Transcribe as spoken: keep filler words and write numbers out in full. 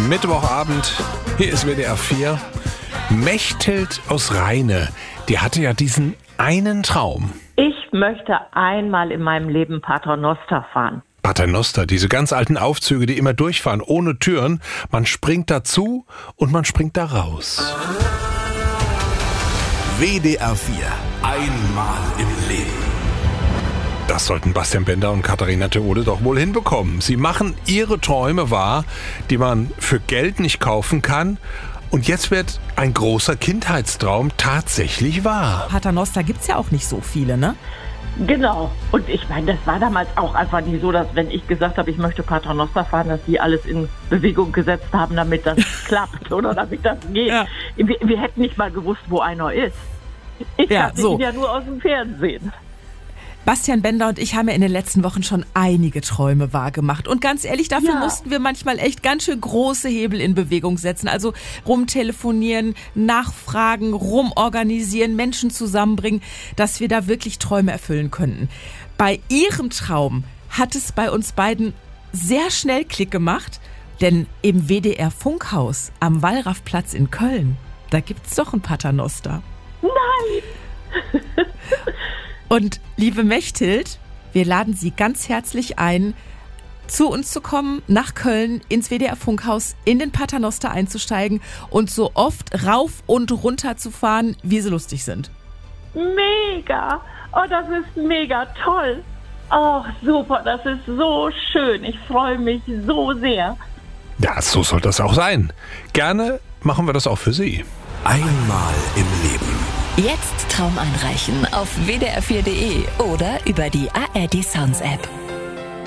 Mittwochabend, hier ist W D R vier. Mechthild aus Rheine, die hatte ja diesen einen Traum. Ich möchte einmal in meinem Leben Paternoster fahren. Paternoster, diese ganz alten Aufzüge, die immer durchfahren, ohne Türen. Man springt dazu und man springt da raus. W D R vier. Einmal im Leben. Das sollten Bastian Bender und Katharina Theode doch wohl hinbekommen. Sie machen ihre Träume wahr, die man für Geld nicht kaufen kann. Und jetzt wird ein großer Kindheitstraum tatsächlich wahr. Paternoster gibt's ja auch nicht so viele, ne? Genau. Und ich meine, das war damals auch einfach nicht so, dass wenn ich gesagt habe, ich möchte Paternoster fahren, dass die alles in Bewegung gesetzt haben, damit das klappt oder damit das geht. Ja. Wir, wir hätten nicht mal gewusst, wo einer ist. Ich ja, kannte so. ihn ja nur aus dem Fernsehen. Bastian Bender und ich haben ja in den letzten Wochen schon einige Träume wahrgemacht. Und ganz ehrlich, dafür Ja. mussten wir manchmal echt ganz schön große Hebel in Bewegung setzen. Also rumtelefonieren, nachfragen, rumorganisieren, Menschen zusammenbringen, dass wir da wirklich Träume erfüllen könnten. Bei Ihrem Traum hat es bei uns beiden sehr schnell Klick gemacht, denn im W D R Funkhaus am Wallrafplatz in Köln, da gibt's doch ein Paternoster. Nein! Und liebe Mechthild, wir laden Sie ganz herzlich ein, zu uns zu kommen, nach Köln, ins W D R Funkhaus, in den Paternoster einzusteigen und so oft rauf und runter zu fahren, wie Sie lustig sind. Mega! Oh, das ist mega toll! Oh, super, das ist so schön. Ich freue mich so sehr. Ja, so soll das auch sein. Gerne machen wir das auch für Sie. Einmal im Leben. Jetzt Traum einreichen auf w d r vier punkt d e oder über die A R D Sounds App.